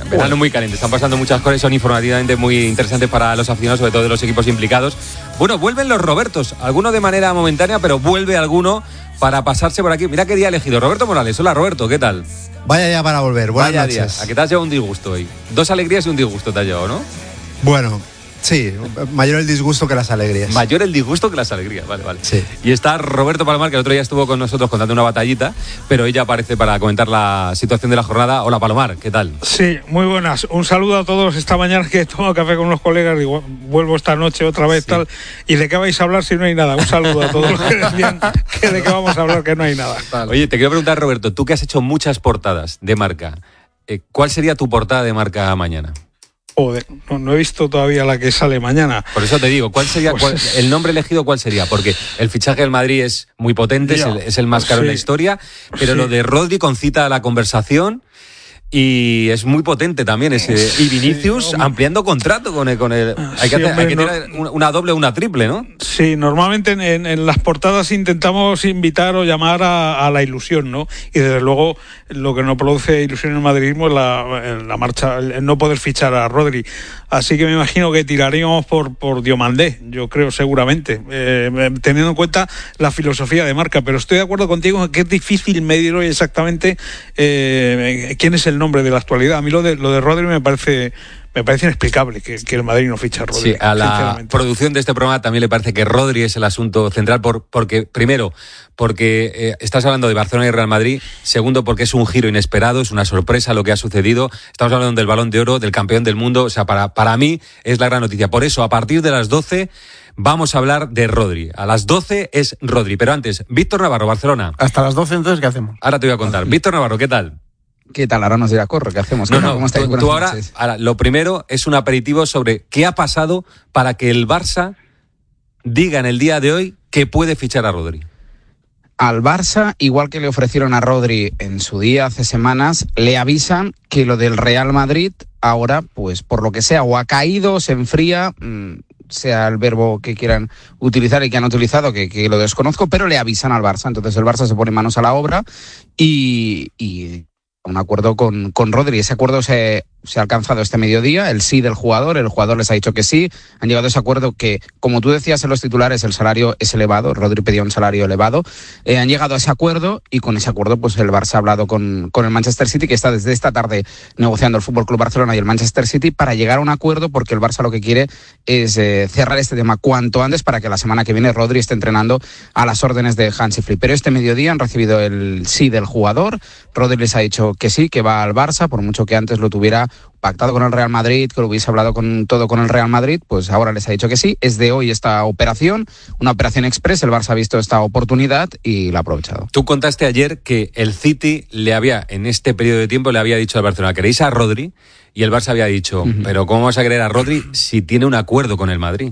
Verano muy caliente, están pasando muchas cosas, son informativamente muy interesantes para los aficionados, sobre todo de los equipos implicados. Bueno, vuelven los Robertos, algunos de manera momentánea, pero vuelve alguno para pasarse por aquí. Mira qué día ha elegido Roberto Morales. Hola Roberto, ¿qué tal? Vaya día para volver, buenas noches. Día. ¿A qué te has llevado un disgusto hoy? 2 alegrías y un disgusto te has llevado, ¿no? Bueno, sí, mayor el disgusto que las alegrías. Mayor el disgusto que las alegrías, vale. Sí. Y está Roberto Palomar, que el otro día estuvo con nosotros contando una batallita, pero ella aparece para comentar la situación de la jornada. Hola Palomar, ¿qué tal? Sí, muy buenas. Un saludo a todos. Esta mañana que he tomado café con unos colegas, digo, vuelvo esta noche otra vez, sí. Tal. ¿Y de qué vais a hablar si no hay nada? Un saludo a todos los que decían que de qué vamos a hablar, que no hay nada. Vale. Oye, te quiero preguntar, Roberto, tú que has hecho muchas portadas de Marca, ¿cuál sería tu portada de Marca mañana? Joder, no he visto todavía la que sale mañana. Por eso te digo, ¿cuál sería el nombre elegido? ¿Cuál sería? Porque el fichaje del Madrid es muy potente, es el más caro en la historia, pero lo de Rodri concita a la conversación y es muy potente también ese. Y Vinicius ampliando contrato con el hay que tener una doble o una triple, ¿no? Sí, normalmente en las portadas intentamos invitar o llamar a la ilusión, ¿no? Y desde luego lo que no produce ilusión en el madridismo es la marcha, el no poder fichar a Rodri. Así que me imagino que tiraríamos por Diomandé, yo creo seguramente, teniendo en cuenta la filosofía de Marca. Pero estoy de acuerdo contigo en que es difícil medir hoy exactamente quién es el nombre de la actualidad. A mí lo de Rodri me parece inexplicable que el Madrid no ficha a Rodri. Sí, a la producción de este programa también le parece que Rodri es el asunto central, porque estás hablando de Barcelona y Real Madrid. Segundo, porque es un giro inesperado, es una sorpresa lo que ha sucedido. Estamos hablando del Balón de Oro, del campeón del mundo. O sea, para mí es la gran noticia. Por eso, a partir de las 12 vamos a hablar de Rodri. A las 12 es Rodri. Pero antes, Víctor Navarro, Barcelona. Hasta las 12, entonces, ¿qué hacemos? Ahora te voy a contar. Víctor Navarro, ¿qué tal? ¿Qué tal? Ahora nos dirá Corro, ¿qué hacemos? ¿Cómo estáis? Tú ahora, lo primero es un aperitivo sobre qué ha pasado para que el Barça diga en el día de hoy que puede fichar a Rodri. Al Barça, igual que le ofrecieron a Rodri en su día, hace semanas, le avisan que lo del Real Madrid ahora, pues por lo que sea, o ha caído, o se enfría, sea el verbo que quieran utilizar y que han utilizado, que lo desconozco, pero le avisan al Barça. Entonces el Barça se pone manos a la obra y un acuerdo con Rodri. Ese acuerdo se ha alcanzado este mediodía, el sí del jugador, el jugador les ha dicho que sí, han llegado a ese acuerdo que, como tú decías en los titulares, el salario es elevado, Rodri pedía un salario elevado, han llegado a ese acuerdo y con ese acuerdo pues el Barça ha hablado con el Manchester City, que está desde esta tarde negociando el FC Barcelona y el Manchester City para llegar a un acuerdo, porque el Barça lo que quiere es cerrar este tema cuanto antes para que la semana que viene Rodri esté entrenando a las órdenes de Hansi Flick. Pero este mediodía han recibido el sí del jugador, Rodri les ha dicho que sí, que va al Barça, por mucho que antes lo tuviera pactado con el Real Madrid, que lo hubiese hablado con el Real Madrid, pues ahora les ha dicho que sí. Es de hoy esta operación, una operación express. El Barça ha visto esta oportunidad y la ha aprovechado. Tú contaste ayer que el City en este periodo de tiempo le había dicho al Barcelona, ¿queréis a Rodri? Y el Barça había dicho, pero ¿cómo vamos a querer a Rodri si tiene un acuerdo con el Madrid?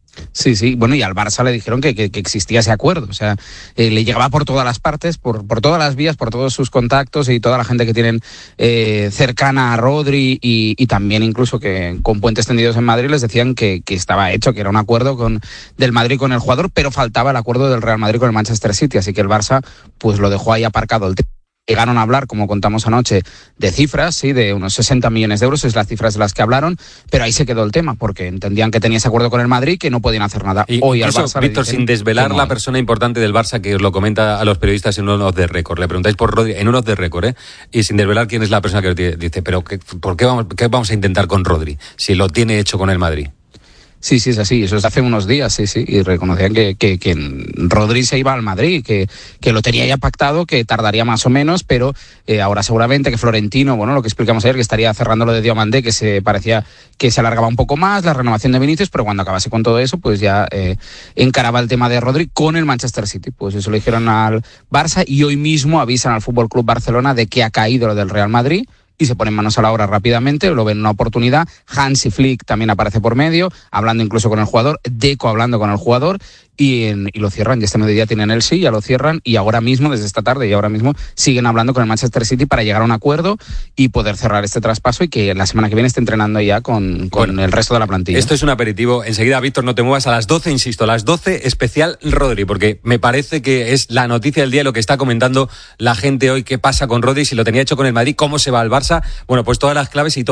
Sí, bueno, y al Barça le dijeron que existía ese acuerdo, o sea, le llegaba por todas las partes, por todas las vías, por todos sus contactos y toda la gente que tienen cercana a Rodri y también incluso que con puentes tendidos en Madrid les decían que estaba hecho, que era un acuerdo del Madrid con el jugador, pero faltaba el acuerdo del Real Madrid con el Manchester City, así que el Barça pues lo dejó ahí aparcado el tema. Llegaron a hablar, como contamos anoche, de cifras, sí, de unos 60 millones de euros, es las cifras de las que hablaron, pero ahí se quedó el tema, porque entendían que tenía ese acuerdo con el Madrid, que no podían hacer nada. Y hoy al Barça, Víctor, sin desvelar la persona importante del Barça, que os lo comenta a los periodistas en un off the record, le preguntáis por Rodri en un off the record, y sin desvelar quién es la persona que os dice, pero ¿por qué vamos a intentar con Rodri, si lo tiene hecho con el Madrid? Sí, es así, eso es hace unos días, sí, y reconocían que Rodri se iba al Madrid, que lo tenía ya pactado, que tardaría más o menos, pero ahora seguramente que Florentino, bueno, lo que explicamos ayer, que estaría cerrando lo de Diomandé, que se parecía que se alargaba un poco más, la renovación de Vinicius, pero cuando acabase con todo eso, pues ya encaraba el tema de Rodri con el Manchester City, pues eso lo dijeron al Barça y hoy mismo avisan al FC Barcelona de que ha caído lo del Real Madrid, y se ponen manos a la obra rápidamente, lo ven una oportunidad. Hansi Flick también aparece por medio, hablando incluso con el jugador, Deco hablando con el jugador, y lo cierran. Y este mediodía tienen el sí, ya lo cierran, y ahora mismo, desde esta tarde y ahora mismo, siguen hablando con el Manchester City para llegar a un acuerdo y poder cerrar este traspaso y que la semana que viene esté entrenando ya con el resto de la plantilla. Esto es un aperitivo. Enseguida, Víctor, no te muevas. A las 12, insisto, a las 12, especial Rodri, porque me parece que es la noticia del día, lo que está comentando la gente hoy, qué pasa con Rodri, si lo tenía hecho con el Madrid, cómo se va al Barça. Bueno, pues todas las claves y todo.